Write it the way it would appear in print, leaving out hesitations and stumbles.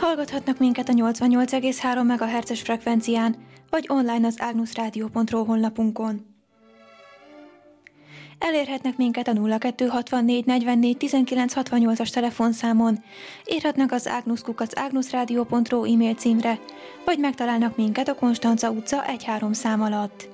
Hallgathatnak minket a 88,3 MHz-es frekvencián, vagy online az agnusradio.ro honlapunkon. Elérhetnek minket a 0264 44 19 68-as telefonszámon, írhatnak az agnus@agnusradio.ro e-mail címre, vagy megtalálnak minket a Konstanca utca 1-3 szám alatt.